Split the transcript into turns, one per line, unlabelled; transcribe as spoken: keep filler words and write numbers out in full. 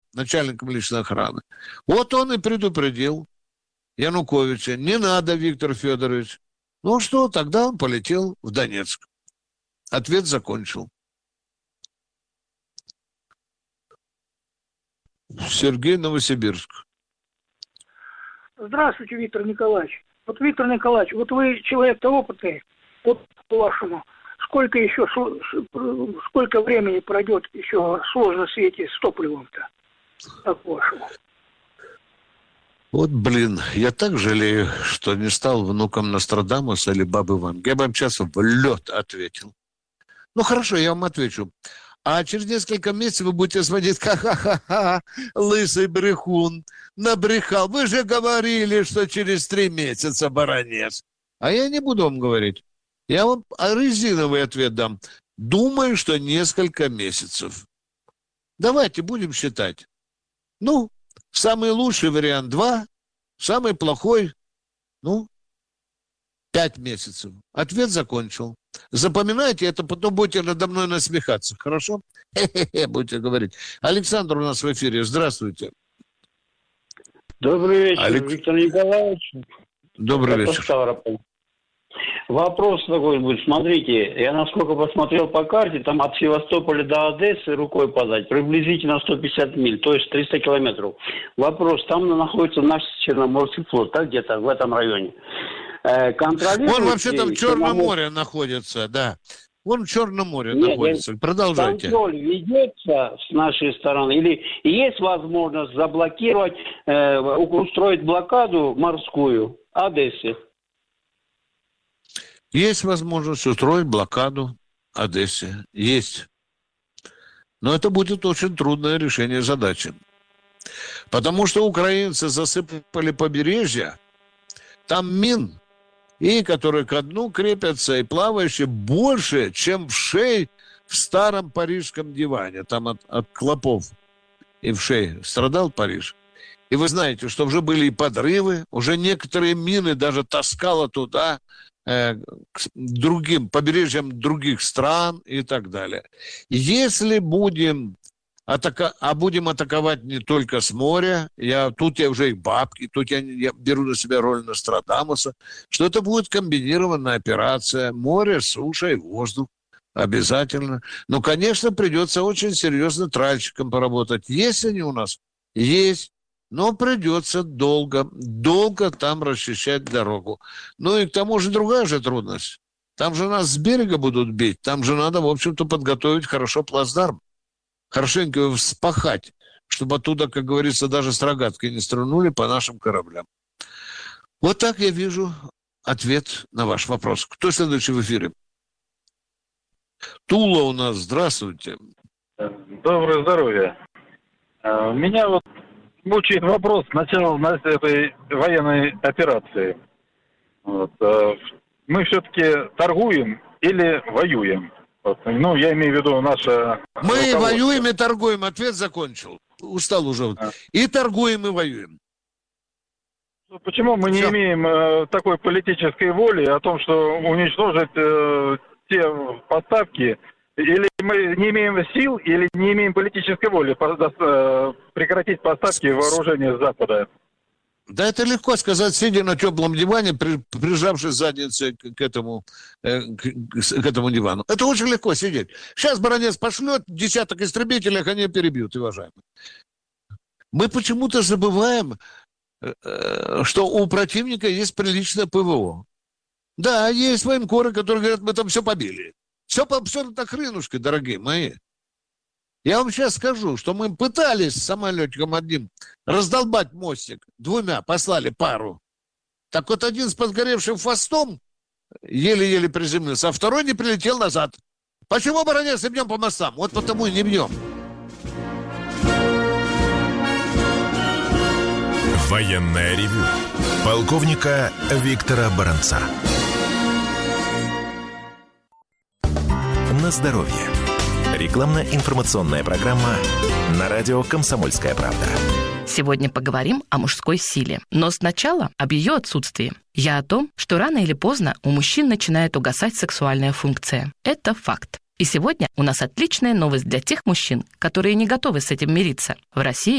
начальником личной охраны. Вот он и предупредил Януковича: не надо, Виктор Федорович. Ну что, тогда он полетел в Донецк. Ответ закончил. Сергей, Новосибирск.
Здравствуйте, Виктор Николаевич. Вот, Виктор Николаевич, вот вы человек-то опытный, вот по-вашему, сколько еще, сколько времени пройдет еще сложно в свете с топливом-то, так по-вашему?
Вот, блин, я так жалею, что не стал внуком Нострадамуса или Бабы Ванги. Я бы им сейчас в лед ответил. Ну, хорошо, я вам отвечу. А через несколько месяцев вы будете звонить: ха-ха-ха-ха, лысый брехун, набрехал. Вы же говорили, что через три месяца, баронец. А я не буду вам говорить. Я вам резиновый ответ дам. Думаю, что несколько месяцев. Давайте будем считать. Ну, самый лучший вариант два, самый плохой, ну, пять месяцев. Ответ закончил. Запоминайте это, потом будете надо мной насмехаться. Хорошо? Хе-хе-хе, будете говорить. Александр у нас в эфире. Здравствуйте.
Добрый вечер,
Алекс...
Виктор Николаевич.
Добрый
Это
вечер.
Ставрополь. Вопрос такой будет. Смотрите, я насколько посмотрел по карте, там от Севастополя до Одессы рукой подать приблизительно сто пятьдесят миль, то есть триста километров. Вопрос, там находится наш Черноморский флот, так где-то в этом районе. Контролирует...
Он вообще там в Черном
Черномор...
море находится, да. Он в Черном море
Нет,
находится. Продолжайте.
Контроль ведется с нашей стороны? Или есть возможность заблокировать, э, устроить блокаду морскую Одессе?
Есть возможность устроить блокаду Одессе. Есть. Но это будет очень трудное решение задачи. Потому что украинцы засыпали побережье, там мин, и которые ко дну крепятся, и плавающие больше, чем вшей в старом парижском диване. Там от, от клопов и вшей страдал Париж. И вы знаете, что уже были и подрывы, уже некоторые мины даже таскало туда, э, к другим побережьям других стран и так далее. Если будем... Атака... А будем атаковать не только с моря. Я... Тут я уже и бабки, тут я... я беру на себя роль Нострадамуса, что это будет комбинированная операция. Море, суша и воздух. Обязательно. Но, конечно, придется очень серьезно тральщикам поработать. Есть они у нас? Есть. Но придется долго, долго там расчищать дорогу. Ну и к тому же другая же трудность. Там же нас с берега будут бить. Там же надо, в общем-то, подготовить хорошо плацдарм. Хорошенько его вспахать, чтобы оттуда, как говорится, даже с рогаткой не струнули по нашим кораблям. Вот так я вижу ответ на ваш вопрос. Кто следующий в эфире? Тула у нас. Здравствуйте.
Доброе здоровье. Меня вот мучает вопрос начала этой военной операции. Вот. Мы все-таки торгуем или воюем? Вот. Ну, я имею в виду наше...
Мы воюем и торгуем. Ответ закончил. Устал уже. А. И торгуем, и воюем.
Почему мы Все. не имеем э, такой политической воли о том, что уничтожить э, те поставки? Или мы не имеем сил, или не имеем политической воли по, э, прекратить поставки вооружения с Запада?
Да это легко сказать, сидя на теплом диване, при, прижавшись задницей к, к, этому, э, к, к этому дивану. Это очень легко сидеть. Сейчас баронец пошлет десяток истребителей, они перебьют, уважаемые. Мы почему-то забываем, э, что у противника есть приличное ПВО. Да, есть военкоры, которые говорят, мы там все побили. Все, все на хренушке, дорогие мои. Я вам сейчас скажу, что мы пытались с самолетиком одним раздолбать мостик, двумя, послали пару. Так вот один с подгоревшим хвостом еле-еле приземлился, а второй не прилетел назад. Почему, баронец, не бьем по мостам? Вот потому и не бьем.
Военное ревю полковника Виктора Баранца. На здоровье. Рекламно-информационная программа на радио «Комсомольская правда».
Сегодня поговорим о мужской силе. Но сначала об ее отсутствии. Я о том, что рано или поздно у мужчин начинает угасать сексуальная функция. Это факт. И сегодня у нас отличная новость для тех мужчин, которые не готовы с этим мириться. В России